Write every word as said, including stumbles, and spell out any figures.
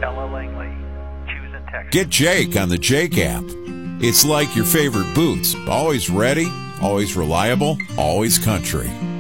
Ella Langley, choosing Texas. Get Jake on the Jake app. It's like your favorite boots, always ready, always reliable, always country.